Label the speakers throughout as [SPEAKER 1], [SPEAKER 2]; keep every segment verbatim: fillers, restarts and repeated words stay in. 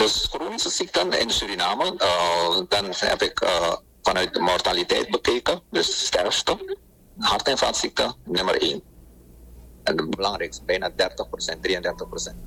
[SPEAKER 1] Dus chronische ziekten in Suriname, uh, dan heb ik uh, vanuit de mortaliteit bekeken, dus sterfte, hart- en vaatziekten, nummer één. En het belangrijkste, bijna dertig procent, drieëndertig procent.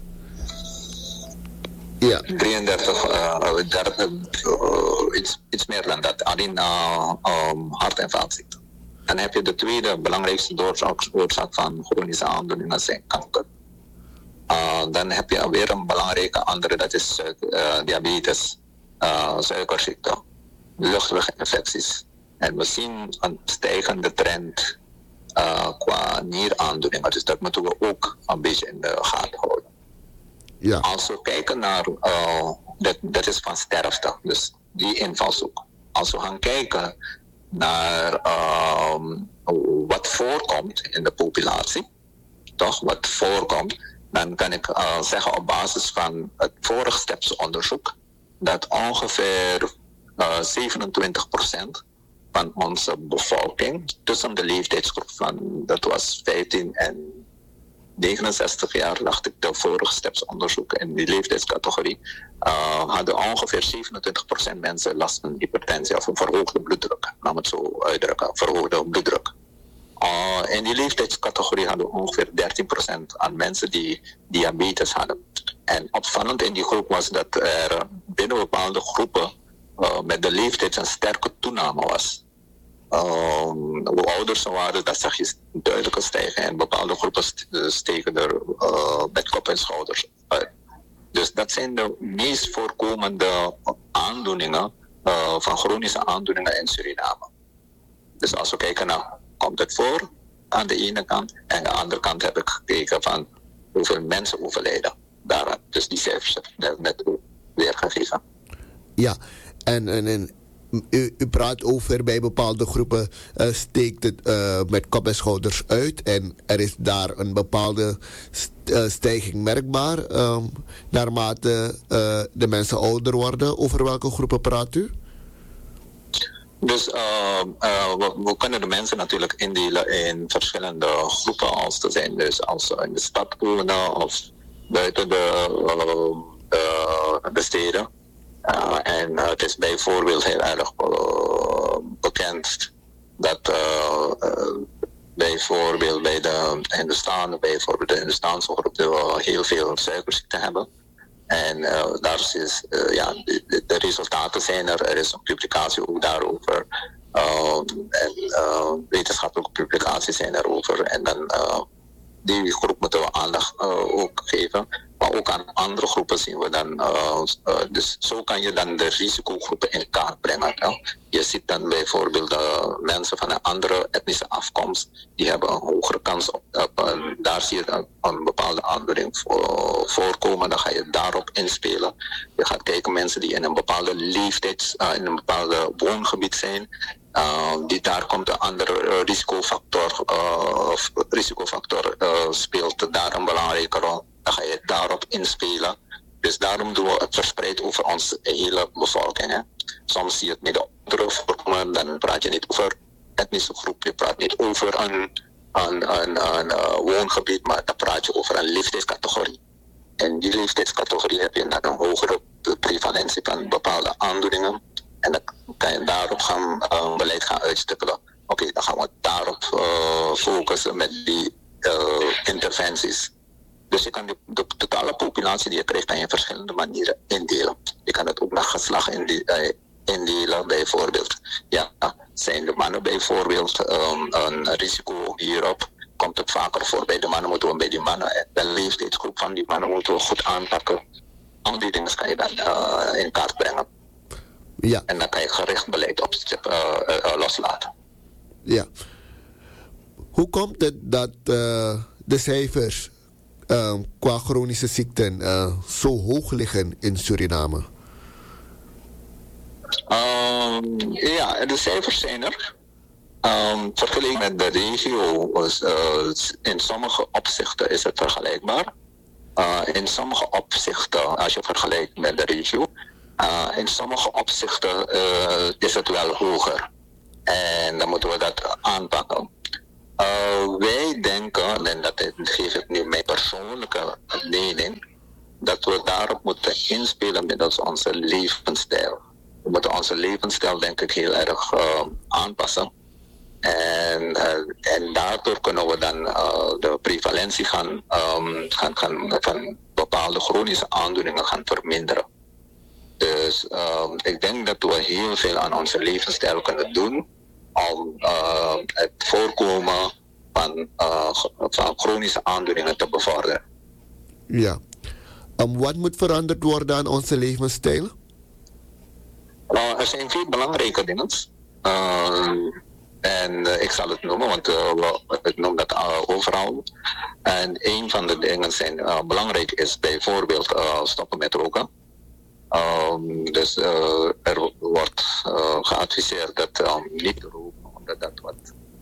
[SPEAKER 2] Ja.
[SPEAKER 1] drieëndertig, uh, dertig, uh, iets, iets meer dan dat, alleen uh, um, hart- en vaatziekten. Dan heb je de tweede belangrijkste oorzaak, oorzaak van chronische aandoeningen, zijn kanker. Uh, dan heb je weer een belangrijke andere, dat is uh, diabetes, uh, suikerziekte, luchtweginfecties. En we zien een stijgende trend uh, qua nieraandoeningen, dus dat moeten we ook een beetje in de gaten houden.
[SPEAKER 2] Ja.
[SPEAKER 1] Als we kijken naar, uh, dat, dat is van sterfte, dus die invalshoek. Als we gaan kijken naar uh, wat voorkomt in de populatie, toch, wat voorkomt, dan kan ik uh, zeggen op basis van het vorige stepsonderzoek dat ongeveer uh, zevenentwintig procent van onze bevolking tussen de leeftijdsgroep van, dat was vijftien en negenenzestig jaar, dacht ik, de vorige stepsonderzoek in die leeftijdscategorie, uh, hadden ongeveer zevenentwintig procent mensen last van hypertensie of een verhoogde bloeddruk. Laat het zo uitdrukken, verhoogde bloeddruk. Uh, in die leeftijdscategorie hadden we ongeveer dertien procent aan mensen die diabetes hadden. En opvallend in die groep was dat er binnen bepaalde groepen uh, met de leeftijd een sterke toename was. Um, hoe ouder ze waren, dat zag je duidelijke stijgen. En bepaalde groepen stegen er uh, met kop en schouders uit. Dus dat zijn de meest voorkomende aandoeningen uh, van chronische aandoeningen in Suriname. Dus als we kijken naar, komt het voor aan de ene kant. En aan de andere kant heb ik gekeken van hoeveel mensen overlijden daaraan. Dus die cijfers heb ik net weergegeven.
[SPEAKER 2] Ja, en, en, en u, u praat over bij bepaalde groepen uh, steekt het uh, met kop en schouders uit. En er is daar een bepaalde st- uh, stijging merkbaar um, naarmate uh, de mensen ouder worden. Over welke groepen praat u?
[SPEAKER 1] Dus uh, uh, we, we kunnen de mensen natuurlijk indelen in verschillende groepen als te zijn. Dus als ze in de stad wonen of buiten de, uh, de, de steden. Uh, en uh, het is bijvoorbeeld heel erg uh, bekend dat uh, uh, bijvoorbeeld bij de Hindustanen, bijvoorbeeld de Hindustaanse groep, we heel veel suikerziekte hebben. En uh, daar is, uh, ja, de, de resultaten zijn er, er is een publicatie ook daarover. Uh, en uh, wetenschappelijke publicaties zijn erover. En dan uh, die groep moeten we aandacht uh, ook geven. Maar ook aan andere groepen zien we dan. Uh, uh, dus zo kan je dan de risicogroepen in kaart brengen. Ja? Je ziet dan bijvoorbeeld uh, mensen van een andere etnische afkomst. Die hebben een hogere kans op. op uh, daar zie je een, een bepaalde aandoening voor, voorkomen. Dan ga je daarop inspelen. Je gaat kijken mensen die in een bepaalde leeftijd, uh, in een bepaalde woongebied zijn. Uh, die daar komt een andere uh, risicofactor, uh, risicofactor uh, speelt daar een belangrijke rol. Dan ga je daarop inspelen. Dus daarom doen we het verspreid over onze hele bevolking. Hè. Soms zie je het met de ouderen voorkomen, dan praat je niet over etnische groep, je praat niet over een, een, een, een uh, woongebied, maar dan praat je over een leeftijdscategorie. In die leeftijdscategorie heb je dan een hogere prevalentie van bepaalde aandoeningen. En dan kan je daarop gaan, uh, beleid gaan uitstippelen. Oké, okay, dan gaan we daarop uh, focussen met die uh, interventies. Dus je kan de, de totale populatie die je krijgt, kan je op verschillende manieren indelen. Je kan het ook naar geslacht indelen, indelen bijvoorbeeld. Ja, zijn de mannen bijvoorbeeld um, een risico hierop? Komt het vaker voor bij de mannen, moeten we bij die mannen, de leeftijdsgroep van die mannen moeten we goed aanpakken. Al die dingen kan je dan uh, in kaart brengen.
[SPEAKER 2] Ja.
[SPEAKER 1] En dan kan je gericht beleid op uh, uh, uh, loslaten.
[SPEAKER 2] Ja. Hoe komt het dat uh, de cijfers uh, qua chronische ziekten uh, zo hoog liggen in Suriname?
[SPEAKER 1] Um, ja, de cijfers zijn er. Um, vergeleken met de regio, is, uh, in sommige opzichten is het vergelijkbaar. Uh, in sommige opzichten, als je vergelijkt met de regio, uh, in sommige opzichten uh, is het wel hoger. En dan moeten we dat aanpakken. Uh, wij denken, en dat geef ik nu mijn persoonlijke mening, dat we daarop moeten inspelen middels onze levensstijl. We moeten onze levensstijl denk ik heel erg uh, aanpassen. En, uh, en daardoor kunnen we dan uh, de prevalentie gaan, um, gaan, gaan, van bepaalde chronische aandoeningen gaan verminderen. Dus uh, ik denk dat we heel veel aan onze levensstijl kunnen doen om uh, het voorkomen van, uh, van chronische aandoeningen te bevorderen.
[SPEAKER 2] Ja. Um, wat moet veranderd worden aan onze levensstijl?
[SPEAKER 1] Uh, er zijn veel belangrijke dingen. Uh, en uh, ik zal het noemen, want uh, ik noem dat uh, overal. En een van de dingen zijn uh, belangrijk is bijvoorbeeld uh, stoppen met roken. Um, dus uh, er wordt uh, geadviseerd dat um, niet roken, omdat dat wat,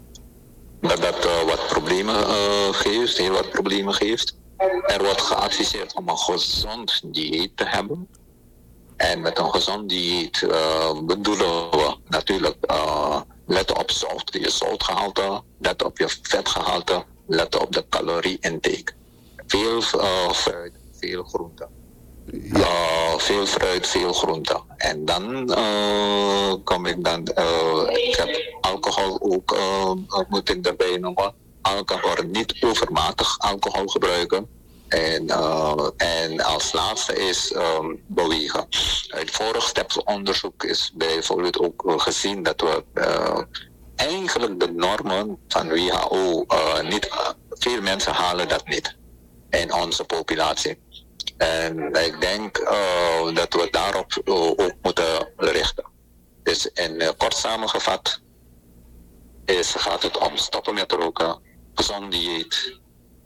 [SPEAKER 1] dat dat, uh, wat problemen uh, geeft, heel wat problemen geeft. Er wordt geadviseerd om een gezond dieet te hebben. En met een gezond dieet uh, bedoelen we natuurlijk uh, letten op zout, je zoutgehalte, letten op je vetgehalte, letten op de calorie-intake. Veel uh, fruit, veel groente. Ja. Uh, veel fruit, veel groente. En dan uh, kom ik dan, uh, ik heb alcohol ook, uh, moet ik erbij noemen. Alcohol, niet overmatig alcohol gebruiken. En, uh, en als laatste is um, bewegen. Uit vorig stapsonderzoek is bijvoorbeeld ook gezien dat we uh, eigenlijk de normen van W H O, uh, niet, uh, veel mensen halen dat niet in onze populatie. En ik denk uh, dat we daarop uh, ook moeten richten. Dus in uh, kort samengevat is, gaat het om stoppen met roken, gezond dieet,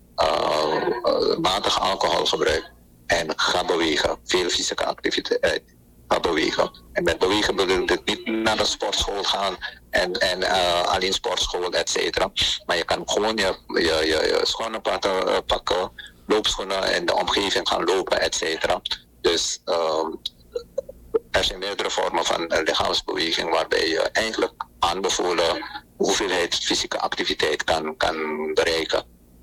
[SPEAKER 1] uh, uh, matig alcoholgebruik en ga bewegen. Veel fysieke activiteit. Ga bewegen. En met bewegen bedoel ik niet naar de sportschool gaan en, en uh, alleen sportschool, et cetera. Maar je kan gewoon je, je, je, je schoenen pakken, uh, pakken, loopschoenen in de omgeving gaan lopen, et cetera. Dus uh, er zijn meerdere vormen van uh, lichaamsbeweging waarbij je eigenlijk aanbevolen hoeveelheid fysieke activiteit kan, kan bereiken.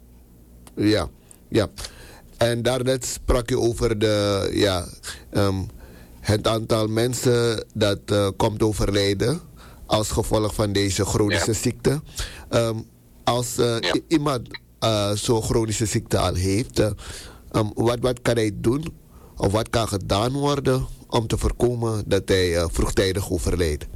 [SPEAKER 2] Ja, ja. En daarnet sprak je over de, ja, um, het aantal mensen dat uh, komt overlijden als gevolg van deze chronische ja. ziekte. Um, als uh, ja. i- iemand uh, zo'n chronische ziekte al heeft, uh, um, wat, wat kan hij doen of wat kan gedaan worden om te voorkomen dat hij uh, vroegtijdig overlijdt?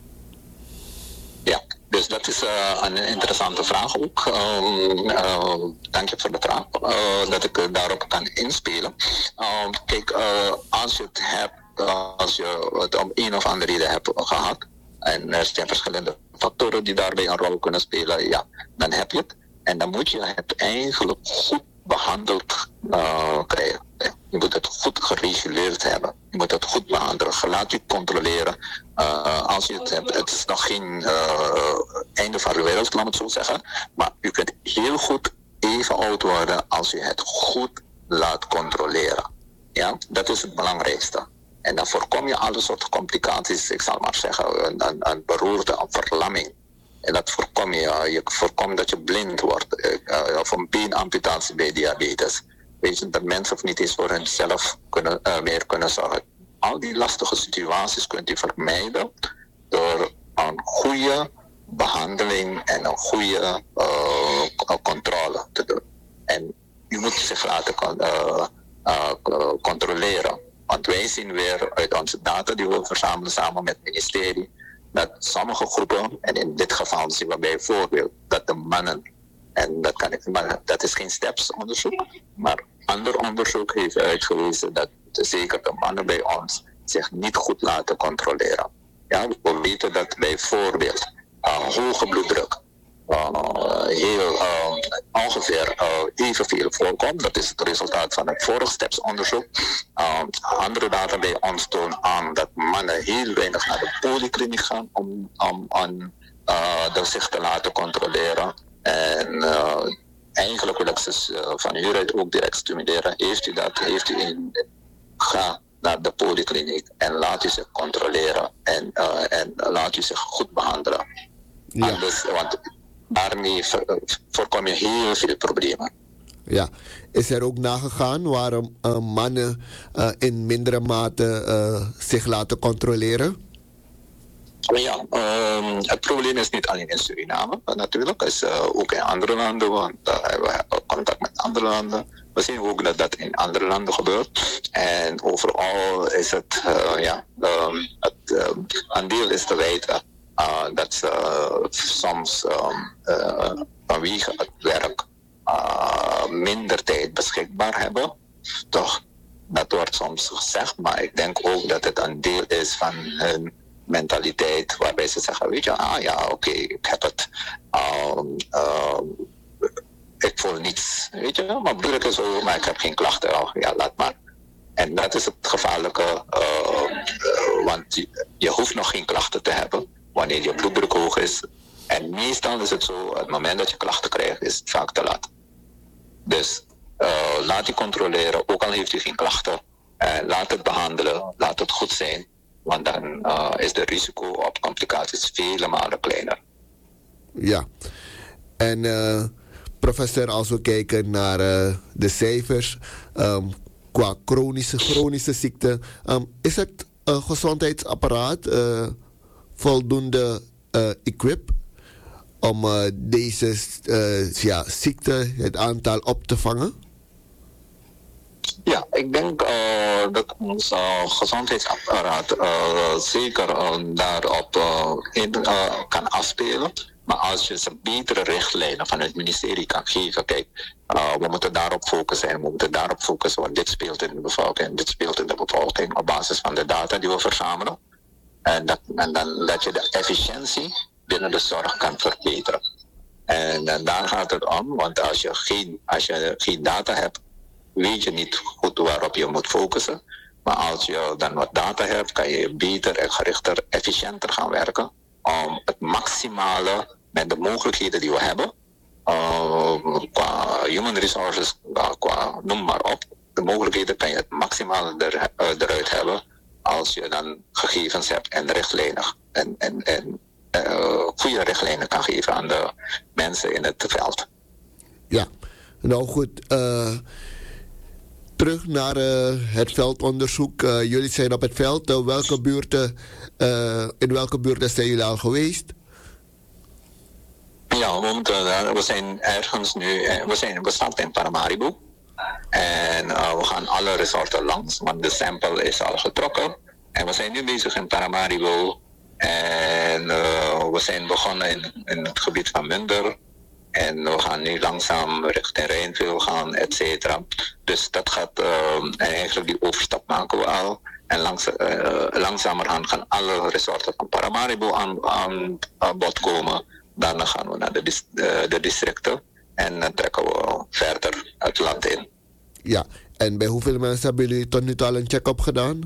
[SPEAKER 1] Ja, dus dat is uh, een interessante vraag ook. Um, uh, dank je voor de vraag, uh, dat ik uh, daarop kan inspelen. Uh, kijk, uh, als je het hebt, uh, als je het om een of andere reden hebt gehad, en er zijn verschillende factoren die daarbij een rol kunnen spelen, ja, dan heb je het. En dan moet je het eigenlijk goed behandeld uh, krijgen. Je moet het goed gereguleerd hebben. Je moet het goed behandelen. Laat je controleren. Uh, als je het hebt, het is nog geen uh, einde van de wereld, laat me het zo zeggen. Maar je kunt heel goed even oud worden als je het goed laat controleren. Ja, dat is het belangrijkste. En dan voorkom je alle soorten complicaties, ik zal maar zeggen, een, een, een beroerte, een verlamming. En dat voorkom je. Je voorkomt dat je blind wordt. Uh, of een beenamputatie bij diabetes. Weet je, dat mensen of niet eens voor hunzelf kunnen, uh, meer kunnen zorgen. Al die lastige situaties kunt u vermijden door een goede behandeling en een goede uh, controle te doen. En u moet zich laten uh, uh, controleren. Want wij zien weer uit onze data die we verzamelen samen met het ministerie, dat sommige groepen, en in dit geval zien we bijvoorbeeld dat de mannen, en dat, kan ik, maar dat is geen STEPS-onderzoek, maar ander onderzoek heeft uitgewezen dat zeker de mannen bij ons zich niet goed laten controleren. Ja, we weten dat bijvoorbeeld uh, hoge bloeddruk uh, heel, uh, ongeveer uh, evenveel voorkomt. Dat is het resultaat van het vorige STEPS-onderzoek. Uh, andere data bij ons tonen aan dat mannen heel weinig naar de polykliniek gaan om, om, om uh, de zich te laten controleren. En uh, eigenlijk wil ik ze uh, van hieruit ook direct stimuleren. Heeft u dat? Heeft u in? Ga naar de polykliniek en laat u zich controleren en, uh, en laat u zich goed behandelen. Ja. Anders, want daarmee voorkom je heel veel problemen.
[SPEAKER 2] Ja. Is er ook nagegaan waarom uh, mannen uh, in mindere mate uh, zich laten controleren?
[SPEAKER 1] Ja, um, het probleem is niet alleen in Suriname, natuurlijk. Het is uh, ook in andere landen, want uh, we hebben contact met andere landen. We zien ook dat dat in andere landen gebeurt. En overal is het, uh, ja, um, het um, aandeel is te wijten uh, dat ze uh, soms um, uh, vanwege het werk uh, minder tijd beschikbaar hebben. Toch, dat wordt soms gezegd, maar ik denk ook dat het een deel is van hun mentaliteit waarbij ze zeggen, weet je, ah ja, oké, okay, ik heb het, um, um, ik voel niets, weet je, maar druk is over, maar ik heb geen klachten, oh, ja, laat maar. En dat is het gevaarlijke, uh, uh, want je, je hoeft nog geen klachten te hebben wanneer je bloeddruk hoog is. En meestal is het zo, op het moment dat je klachten krijgt, is het vaak te laat. Dus uh, laat je controleren, ook al heeft u geen klachten, uh, laat het behandelen, laat het goed zijn. Want dan uh, is het risico op complicaties vele malen kleiner.
[SPEAKER 2] Ja. En uh, professor, als we kijken naar uh, de cijfers um, qua chronische, chronische ziekte, um, is het uh, gezondheidsapparaat uh, voldoende uh, equip om uh, deze uh, ja, ziekte, het aantal op te vangen?
[SPEAKER 1] Ja, ik denk uh, dat ons uh, gezondheidsapparaat uh, zeker uh, daarop uh, in, uh, kan afspelen. Maar als je ze betere richtlijnen van het ministerie kan geven, kijk, uh, we moeten daarop focussen en we moeten daarop focussen, want dit speelt in de bevolking, dit speelt in de bevolking op basis van de data die we verzamelen. En, dat, en dan dat je de efficiëntie binnen de zorg kan verbeteren. En, en daar gaat het om, want als je geen, als je geen data hebt, weet je niet goed waarop je moet focussen. Maar als je dan wat data hebt, kan je beter en gerichter, efficiënter gaan werken. Om het maximale met de mogelijkheden die we hebben, uh, qua human resources, uh, qua noem maar op, de mogelijkheden kan je het maximale er, uh, eruit hebben als je dan gegevens hebt en richtlijnen en, en, en uh, goede richtlijnen kan geven aan de mensen in het veld.
[SPEAKER 2] Ja, nou goed. Uh... Terug naar uh, het veldonderzoek. Uh, jullie zijn op het veld. Uh, welke buurten, uh, in welke buurten zijn jullie al geweest?
[SPEAKER 1] Ja, momenteel, we zijn ergens nu, we, zijn, we starten in Paramaribo. En uh, we gaan alle resorten langs, want de sample is al getrokken. En we zijn nu bezig in Paramaribo. En uh, we zijn begonnen in, in het gebied van Munder. En we gaan nu langzaam richting Rijnveel gaan, et cetera. Dus dat gaat, uh, en eigenlijk die overstap maken we al. En langs, uh, langzamerhand gaan alle resorten van Paramaribo aan, aan, aan bod komen. Daarna gaan we naar de, dis, uh, de districten en dan trekken we verder het land in.
[SPEAKER 2] Ja, en bij hoeveel mensen hebben jullie tot nu toe al een check-up gedaan?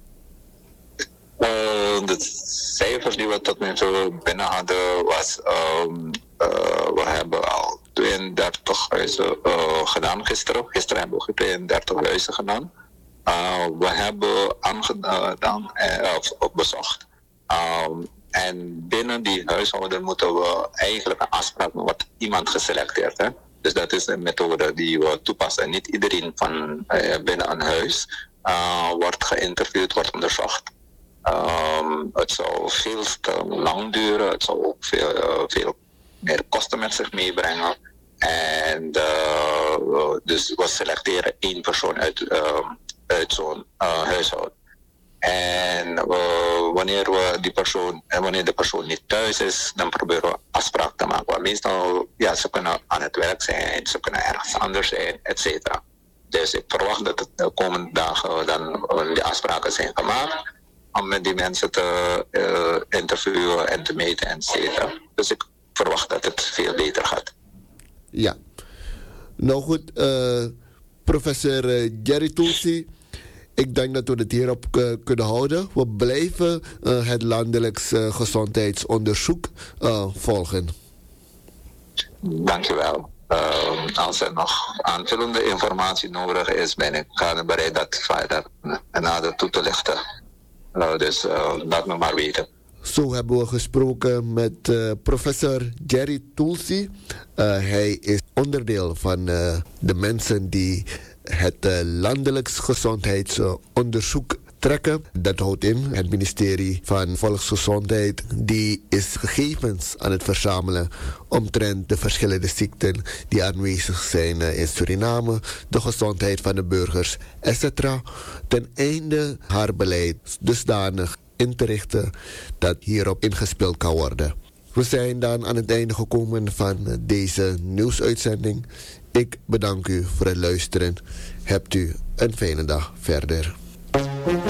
[SPEAKER 1] Uh, de cijfers die we tot nu toe binnen hadden was, um, uh, we hebben al tweeëndertig huizen uh, gedaan gisteren. Gisteren hebben we tweeëndertig huizen gedaan. Uh, we hebben aangedaan uh, of, of bezocht. Um, en binnen die huishouden moeten we eigenlijk een afspraak met wat iemand geselecteerd heeft. Dus dat is een methode die we toepassen. En niet iedereen van uh, binnen een huis uh, wordt geïnterviewd, wordt onderzocht. Um, het zou veel te lang duren, het zou ook veel, uh, veel meer kosten met zich meebrengen. En uh, dus we selecteren één persoon uit, uh, uit zo'n uh, huishouden. En uh, wanneer, we die persoon, en wanneer de persoon niet thuis is, dan proberen we afspraak te maken. Maar meestal, ja, ze kunnen aan het werk zijn, ze kunnen ergens anders zijn, et cetera. Dus ik verwacht dat het de komende dagen dan uh, die afspraken zijn gemaakt. Om met die mensen te uh, interviewen en te meten, et cetera. Dus ik verwacht dat het veel beter gaat.
[SPEAKER 2] Ja. Nou goed, uh, professor Jerry Tulsi. Ik denk dat we het hierop uh, kunnen houden. We blijven uh, het landelijks uh, gezondheidsonderzoek uh, volgen.
[SPEAKER 1] Dankjewel. Uh, als er nog aanvullende informatie nodig is, ben ik bereid dat verder nader toe te lichten. Uh, dus uh, laat me maar weten.
[SPEAKER 2] Zo hebben we gesproken met uh, professor Jerry Tulsi. Uh, hij is onderdeel van uh, de mensen die het uh, landelijks gezondheidsonderzoek trekken. Dat houdt in het ministerie van Volksgezondheid. Die is gegevens aan het verzamelen omtrent de verschillende ziekten die aanwezig zijn in Suriname, de gezondheid van de burgers, et cetera. Ten einde haar beleid dusdanig in te richten dat hierop ingespeeld kan worden. We zijn dan aan het einde gekomen van deze nieuwsuitzending. Ik bedank u voor het luisteren. Hebt u een fijne dag verder.